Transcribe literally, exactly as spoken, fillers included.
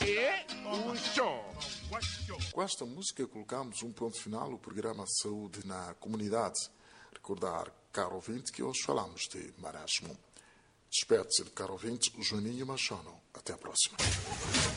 é o show. Com esta música colocamos um ponto final ao programa Saúde na Comunidade. Recordar, caro ouvinte, que hoje falamos de marasmo. Despede-se, caro ouvinte, Juninho Machono. Até a próxima.